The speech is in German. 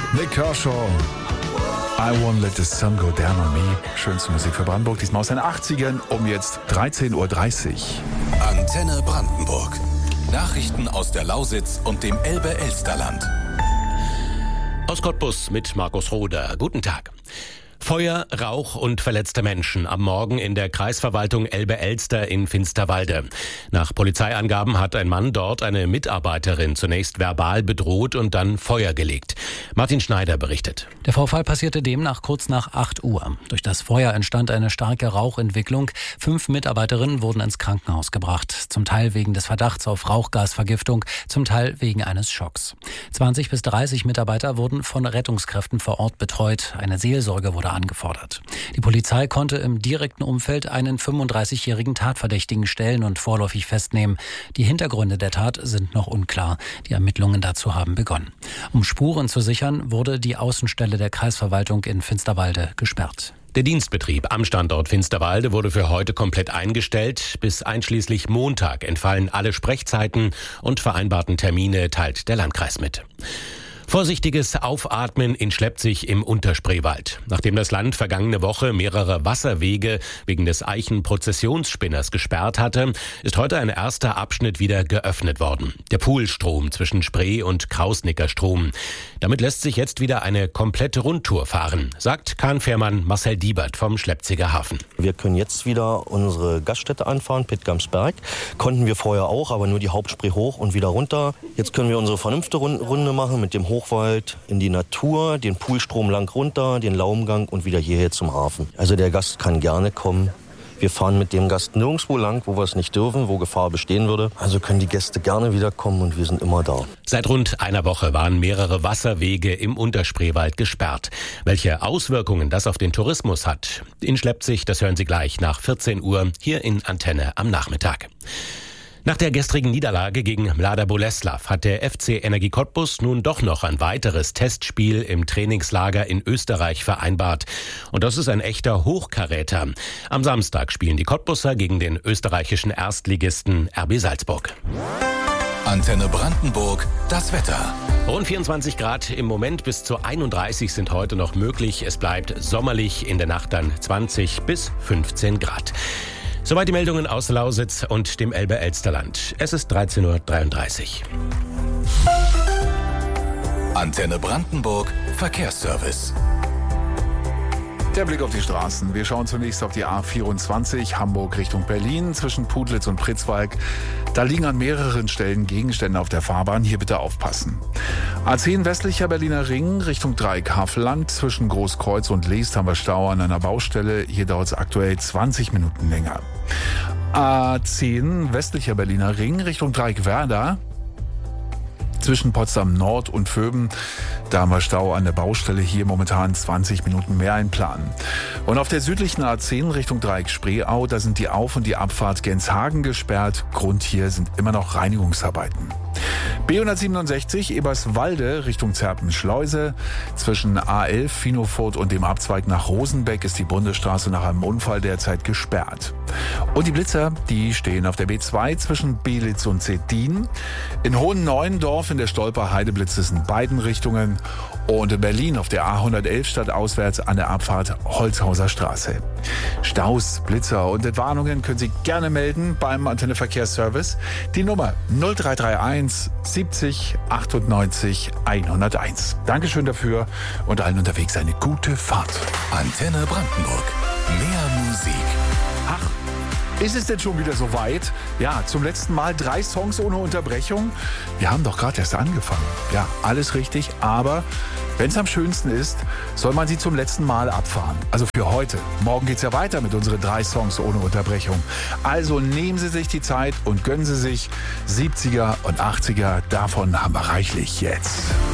Nick Kershaw. I won't let the sun go down on me. Schönste Musik für Brandenburg, diesmal aus den 80ern um jetzt 13.30 Uhr. Antenne Brandenburg. Nachrichten aus der Lausitz und dem Elbe-Elsterland. Aus Cottbus mit Markus Roder. Guten Tag. Feuer, Rauch und verletzte Menschen am Morgen in der Kreisverwaltung Elbe-Elster in Finsterwalde. Nach Polizeiangaben hat ein Mann dort eine Mitarbeiterin zunächst verbal bedroht und dann Feuer gelegt. Martin Schneider berichtet. Der Vorfall passierte demnach kurz nach 8 Uhr. Durch das Feuer entstand eine starke Rauchentwicklung. 5 Mitarbeiterinnen wurden ins Krankenhaus gebracht. Zum Teil wegen des Verdachts auf Rauchgasvergiftung, zum Teil wegen eines Schocks. 20 bis 30 Mitarbeiter wurden von Rettungskräften vor Ort betreut. Eine Seelsorge wurde angefordert. Die Polizei konnte im direkten Umfeld einen 35-jährigen Tatverdächtigen stellen und vorläufig festnehmen. Die Hintergründe der Tat sind noch unklar. Die Ermittlungen dazu haben begonnen. Um Spuren zu sichern, wurde die Außenstelle der Kreisverwaltung in Finsterwalde gesperrt. Der Dienstbetrieb am Standort Finsterwalde wurde für heute komplett eingestellt. Bis einschließlich Montag entfallen alle Sprechzeiten und vereinbarten Termine, teilt der Landkreis mit. Vorsichtiges Aufatmen in Schleppzig im Unterspreewald. Nachdem das Land vergangene Woche mehrere Wasserwege wegen des Eichenprozessionsspinners gesperrt hatte, ist heute ein erster Abschnitt wieder geöffnet worden. Der Poolstrom zwischen Spree und Krausnickerstrom. Damit lässt sich jetzt wieder eine komplette Rundtour fahren, sagt Kahnfährmann Marcel Diebert vom Schleppziger Hafen. Wir können jetzt wieder unsere Gaststätte anfahren, Pittgamsberg. Konnten wir vorher auch, aber nur die Hauptspree hoch und wieder runter. Jetzt können wir unsere vernünftige Runde machen mit dem Hochwald in die Natur, den Poolstrom lang runter, den Laumgang und wieder hierher zum Hafen. Also der Gast kann gerne kommen. Wir fahren mit dem Gast nirgendwo lang, wo wir es nicht dürfen, wo Gefahr bestehen würde. Also können die Gäste gerne wiederkommen und wir sind immer da. Seit rund einer Woche waren mehrere Wasserwege im Unterspreewald gesperrt. Welche Auswirkungen das auf den Tourismus hat, in Schleppzig, das hören Sie gleich nach 14 Uhr hier in Antenne am Nachmittag. Nach der gestrigen Niederlage gegen Mlada Boleslav hat der FC Energie Cottbus nun doch noch ein weiteres Testspiel im Trainingslager in Österreich vereinbart. Und das ist ein echter Hochkaräter. Am Samstag spielen die Cottbusser gegen den österreichischen Erstligisten RB Salzburg. Antenne Brandenburg, das Wetter. Rund 24 Grad im Moment, bis zu 31 sind heute noch möglich. Es bleibt sommerlich, in der Nacht dann 20 bis 15 Grad. Soweit die Meldungen aus Lausitz und dem Elbe-Elsterland. Es ist 13.33 Uhr. Antenne Brandenburg, Verkehrsservice. Der Blick auf die Straßen. Wir schauen zunächst auf die A24 Hamburg Richtung Berlin zwischen Putlitz und Pritzwalk. Da liegen an mehreren Stellen Gegenstände auf der Fahrbahn. Hier bitte aufpassen. A10 westlicher Berliner Ring Richtung Dreieck Havelland. Zwischen Großkreuz und Leest haben wir Stau an einer Baustelle. Hier dauert es aktuell 20 Minuten länger. A10 westlicher Berliner Ring Richtung Dreieck Werder. Zwischen Potsdam Nord und Vöben, da haben wir Stau an der Baustelle, hier momentan 20 Minuten mehr einplanen. Und auf der südlichen A10 Richtung Dreieck Spreeau, da sind die Auf- und die Abfahrt Genshagen gesperrt. Grund hier sind immer noch Reinigungsarbeiten. B167 Eberswalde Richtung Zerpenschleuse. Zwischen A11 Finofurt und dem Abzweig nach Rosenbeck ist die Bundesstraße nach einem Unfall derzeit gesperrt. Und die Blitzer, die stehen auf der B2 zwischen Belitz und Zeddin. In Hohen-Neuendorf in der Stolper-Heide blitzt es in beiden Richtungen. Und in Berlin auf der A111 stadtauswärts an der Abfahrt Holzhauser Straße. Staus, Blitzer und Entwarnungen können Sie gerne melden beim Antenne Verkehrsservice. Die Nummer 0331 70 98 101. Dankeschön dafür und allen unterwegs eine gute Fahrt. Antenne Brandenburg. Mehr Musik. Ach, ist es denn schon wieder soweit? Ja, zum letzten Mal 3 Songs ohne Unterbrechung. Wir haben doch gerade erst angefangen. Ja, alles richtig, aber wenn es am schönsten ist, soll man sie zum letzten Mal abfahren. Also für heute. Morgen geht's ja weiter mit unseren 3 Songs ohne Unterbrechung. Also nehmen Sie sich die Zeit und gönnen Sie sich 70er und 80er. Davon haben wir reichlich jetzt.